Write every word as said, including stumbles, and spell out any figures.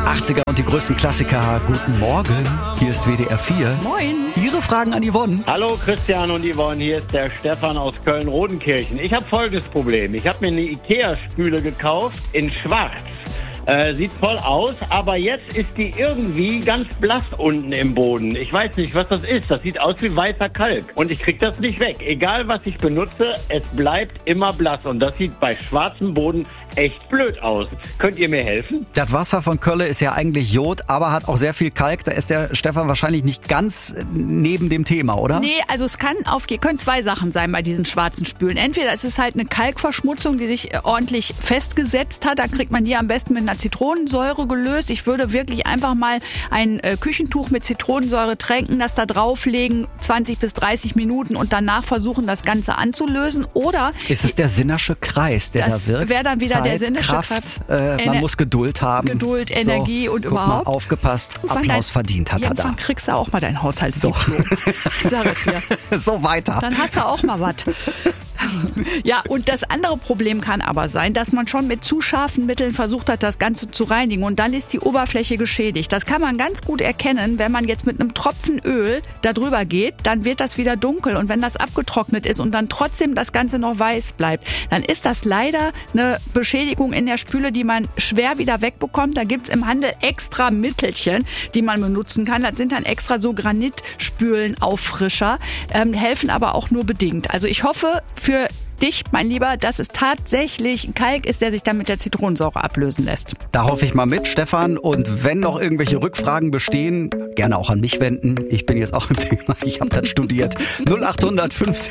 achtziger und die größten Klassiker. Guten Morgen, hier ist W D R vier. Moin. Ihre Fragen an Yvonne. Hallo Christian und Yvonne, hier ist der Stefan aus Köln-Rodenkirchen. Ich habe folgendes Problem. Ich habe mir eine Ikea-Spüle gekauft in schwarz. Äh, sieht toll aus, aber jetzt ist die irgendwie ganz blass unten im Boden. Ich weiß nicht, was das ist. Das sieht aus wie weißer Kalk und ich krieg das nicht weg. Egal, was ich benutze, es bleibt immer blass und das sieht bei schwarzem Boden echt blöd aus. Könnt ihr mir helfen? Das Wasser von Kölle ist ja eigentlich Jod, aber hat auch sehr viel Kalk. Da ist der Stefan wahrscheinlich nicht ganz neben dem Thema, oder? Nee, also es kann auf, können zwei Sachen sein bei diesen schwarzen Spülen. Entweder es ist halt eine Kalkverschmutzung, die sich ordentlich festgesetzt hat. Da kriegt man die am besten mit einer Zitronensäure gelöst. Ich würde wirklich einfach mal ein äh, Küchentuch mit Zitronensäure tränken, das da drauflegen, zwanzig bis dreißig Minuten und danach versuchen, das Ganze anzulösen. Oder ist es der Sinnersche Kreis, der da wirkt? Wäre dann wieder Zeit, der Sinnersche Kraft, Kreis. Äh, man Ener- muss Geduld haben. Geduld, Energie so, und guck überhaupt. Mal, aufgepasst. Applaus dein, verdient hat er da. Dann kriegst du auch mal dein Haushaltsdiplom. So. Ich sag es dir. So weiter. Dann hast du auch mal was. Ja, und das andere Problem kann aber sein, dass man schon mit zu scharfen Mitteln versucht hat, das Ganze zu reinigen und dann ist die Oberfläche geschädigt. Das kann man ganz gut erkennen, wenn man jetzt mit einem Tropfen Öl da drüber geht, dann wird das wieder dunkel und wenn das abgetrocknet ist und dann trotzdem das Ganze noch weiß bleibt, dann ist das leider eine Beschädigung in der Spüle, die man schwer wieder wegbekommt. Da gibt's im Handel extra Mittelchen, die man benutzen kann. Das sind dann extra so Granitspülenauffrischer, ähm, helfen aber auch nur bedingt. Also ich hoffe, für dich, mein Lieber, dass es tatsächlich Kalk ist, der sich dann mit der Zitronensäure ablösen lässt. Da hoffe ich mal mit, Stefan. Und wenn noch irgendwelche Rückfragen bestehen, gerne auch an mich wenden. Ich bin jetzt auch im Thema, ich habe das studiert. null acht hundert fünf